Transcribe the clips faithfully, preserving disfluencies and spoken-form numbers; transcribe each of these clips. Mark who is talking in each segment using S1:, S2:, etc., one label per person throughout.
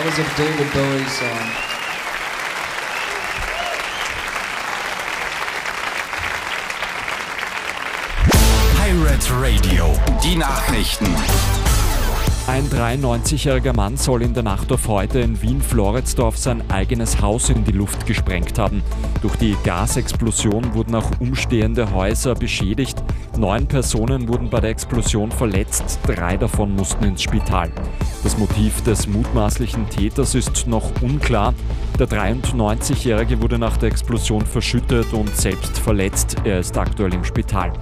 S1: That was a David Bowie song.
S2: Pirate Radio, die Nachrichten.
S3: Ein dreiundneunzigjähriger Mann soll in der Nacht auf heute in Wien-Floridsdorf sein eigenes Haus in die Luft gesprengt haben. Durch die Gasexplosion wurden auch umstehende Häuser beschädigt. Neun Personen wurden bei der Explosion verletzt, drei davon mussten ins Spital. Das Motiv des mutmaßlichen Täters ist noch unklar. Der dreiundneunzigjährige wurde nach der Explosion verschüttet und selbst verletzt. Er ist aktuell im Spital.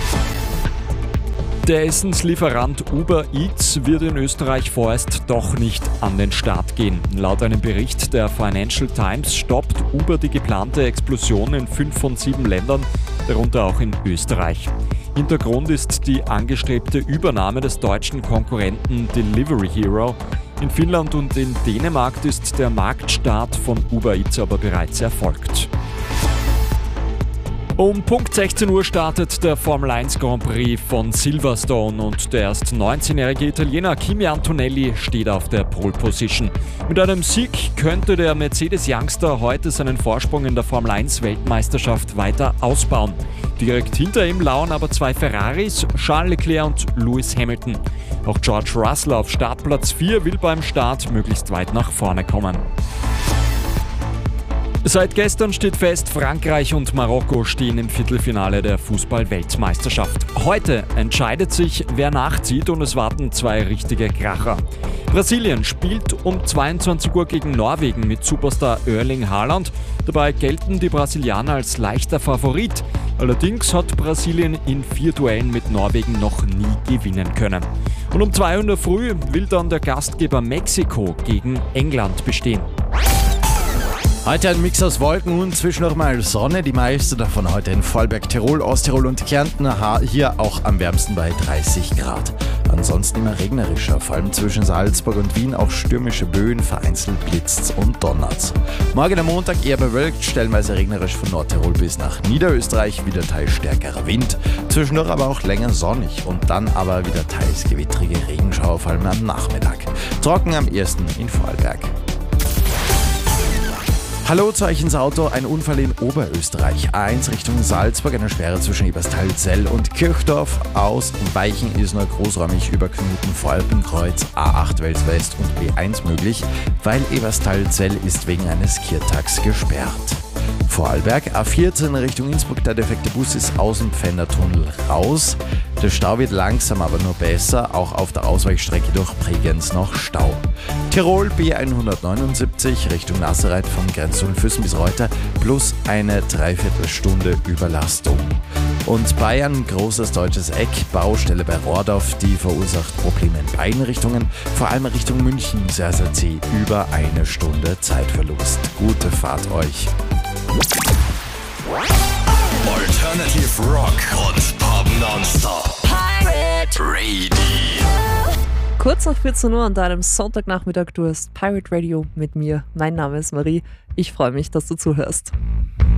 S3: Der Essenslieferant Uber Eats wird in Österreich vorerst doch nicht an den Start gehen. Laut einem Bericht der Financial Times stoppt Uber die geplante Explosion in fünf von sieben Ländern, darunter auch in Österreich. Hintergrund ist die angestrebte Übernahme des deutschen Konkurrenten Delivery Hero. In Finnland und in Dänemark ist der Marktstart von Uber Eats aber bereits erfolgt. Um Punkt sechzehn Uhr startet der Formel eins Grand Prix von Silverstone und der erst neunzehnjährige Italiener Kimi Antonelli steht auf der Pole Position. Mit einem Sieg könnte der Mercedes-Youngster heute seinen Vorsprung in der Formel eins Weltmeisterschaft weiter ausbauen. Direkt hinter ihm lauern aber zwei Ferraris, Charles Leclerc und Lewis Hamilton. Auch George Russell auf Startplatz vier will beim Start möglichst weit nach vorne kommen. Seit gestern steht fest, Frankreich und Marokko stehen im Viertelfinale der Fußball-Weltmeisterschaft. Heute entscheidet sich, wer nachzieht und es warten zwei richtige Kracher. Brasilien spielt um zweiundzwanzig Uhr gegen Norwegen mit Superstar Erling Haaland. Dabei gelten die Brasilianer als leichter Favorit. Allerdings hat Brasilien in vier Duellen mit Norwegen noch nie gewinnen können. Und um zwei Uhr in der Früh will dann der Gastgeber Mexiko gegen England bestehen.
S4: Heute ein Mix aus Wolken und zwischendurch mal Sonne. Die meiste davon heute in Vorarlberg, Tirol, Osttirol und Kärnten. Hier auch am wärmsten bei dreißig Grad. Ansonsten immer regnerischer, vor allem zwischen Salzburg und Wien auch stürmische Böen, vereinzelt blitzt's und donnert's. Morgen am Montag eher bewölkt, stellenweise regnerisch von Nordtirol bis nach Niederösterreich, wieder teils stärkerer Wind. Zwischendurch aber auch länger sonnig und dann aber wieder teils gewittrige Regenschauer, vor allem am Nachmittag. Trocken am ersten in Vorarlberg. Hallo zu euch ins Auto, ein Unfall in Oberösterreich. A eins Richtung Salzburg, eine Sperre zwischen Eberstal-Zell und Kirchdorf. Aus Weichen ist nur großräumig über Knoten-Voralpenkreuz, A acht Wels West und B eins möglich, weil Eberstal-Zell ist wegen eines Kirtags gesperrt. Vorarlberg, A vierzehn Richtung Innsbruck, der defekte Bus ist aus dem Pfändertunnel raus. Der Stau wird langsam, aber nur besser, auch auf der Ausweichstrecke durch Bregenz noch Stau. Tirol B hundertneunundsiebzig Richtung Nazareth von Grenz-Füssen bis Reuter plus eine Dreiviertelstunde Überlastung. Und Bayern, großes deutsches Eck, Baustelle bei Rohrdorf, die verursacht Probleme in beiden Richtungen, vor allem Richtung München, sehr, sehr zäh, über eine Stunde Zeitverlust. Gute Fahrt euch.
S2: Alternative Rock und Pop nonstop. Pirate Radio.
S5: Kurz nach vierzehn Uhr an deinem Sonntagnachmittag, du hast Pirate Radio mit mir. Mein Name ist Marie. Ich freue mich, dass du zuhörst.